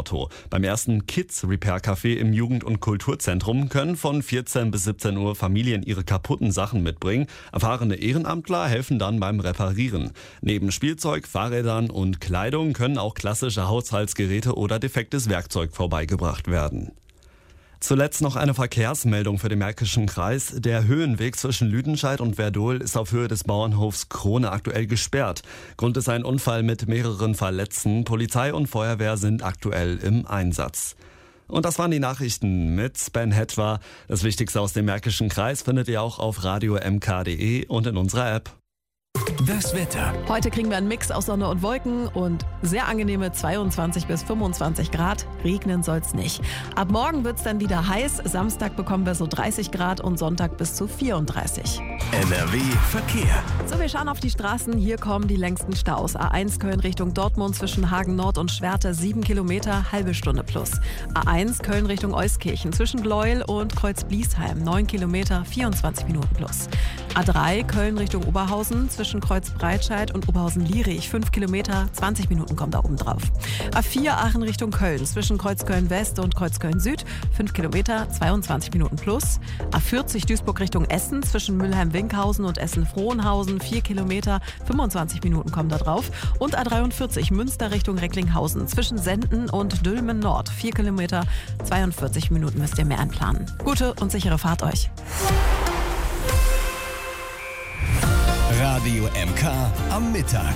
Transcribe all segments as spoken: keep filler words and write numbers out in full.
Auto. Beim ersten Kids Repair Café im Jugend- und Kulturzentrum können von vierzehn bis siebzehn Uhr Familien ihre kaputten Sachen mitbringen. Erfahrene Ehrenamtler helfen dann beim Reparieren. Neben Spielzeug, Fahrrädern und Kleidung können auch klassische Haushaltsgeräte oder defektes Werkzeug vorbeigebracht werden. Zuletzt noch eine Verkehrsmeldung für den Märkischen Kreis. Der Höhenweg zwischen Lüdenscheid und Werdohl ist auf Höhe des Bauernhofs Krone aktuell gesperrt. Grund ist ein Unfall mit mehreren Verletzten. Polizei und Feuerwehr sind aktuell im Einsatz. Und das waren die Nachrichten mit Ben Hetwa. Das Wichtigste aus dem Märkischen Kreis findet ihr auch auf radio m k punkt d e und in unserer App. Das Wetter. Heute kriegen wir einen Mix aus Sonne und Wolken und sehr angenehme zweiundzwanzig bis fünfundzwanzig Grad. Regnen soll's nicht. Ab morgen wird's dann wieder heiß. Samstag bekommen wir so dreißig Grad und Sonntag bis zu vierunddreißig. N R W Verkehr. So, wir schauen auf die Straßen. Hier kommen die längsten Staus. A eins Köln Richtung Dortmund zwischen Hagen Nord und Schwerte sieben Kilometer, halbe Stunde plus. A eins Köln Richtung Euskirchen zwischen Gleuel und Kreuz-Bliesheim neun Kilometer, vierundzwanzig Minuten plus. A drei Köln Richtung Oberhausen zwischen Kreuz-Breitscheid und Oberhausen-Lierich fünf Kilometer, zwanzig Minuten kommt da oben drauf. A vier Aachen Richtung Köln zwischen Kreuzköln-West und Kreuzköln-Süd fünf Kilometer, zweiundzwanzig Minuten plus. A vierzig Duisburg Richtung Essen zwischen Mülheim-Winkhausen und Essen-Frohnhausen vier Kilometer, fünfundzwanzig Minuten kommen da drauf. Und A dreiundvierzig Münster Richtung Recklinghausen zwischen Senden und Dülmen Nord vier Kilometer, zweiundvierzig Minuten müsst ihr mehr einplanen. Gute und sichere Fahrt euch. Radio M K am Mittag.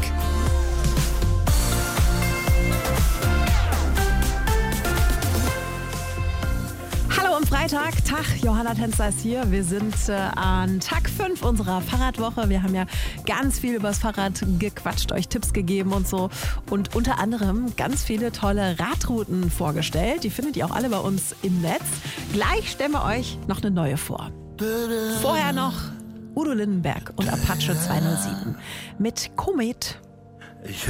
Hallo am Freitag, Tag, Johanna Tänzer ist hier. Wir sind äh, an Tag fünf unserer Fahrradwoche. Wir haben ja ganz viel übers Fahrrad gequatscht, euch Tipps gegeben und so. Und unter anderem ganz viele tolle Radrouten vorgestellt. Die findet ihr auch alle bei uns im Netz. Gleich stellen wir euch noch eine neue vor. Vorher noch Udo Lindenberg und Apache zweihundertsieben mit Komet. Ich